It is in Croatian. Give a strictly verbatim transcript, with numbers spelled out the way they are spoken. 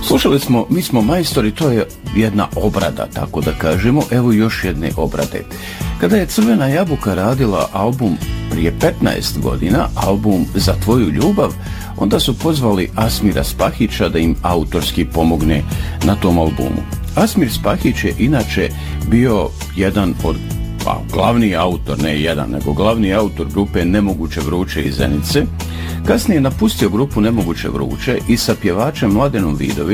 Slušali smo Mi smo majstori, to je jedna obrada, tako da kažemo. Evo još jedne obrade. Kada je Crvena jabuka radila album prije petnaest godina, album Za tvoju ljubav, onda su pozvali Asmira Spahića da im autorski pomogne na tom albumu. Asmir Spahić je inače bio jedan od pa, glavni autor, ne jedan, nego glavni autor grupe Nemoguće vruće iz Zenice. Kasnije je napustio grupu Nemoguće vruće i sa pjevačem Mladenom Vidovićem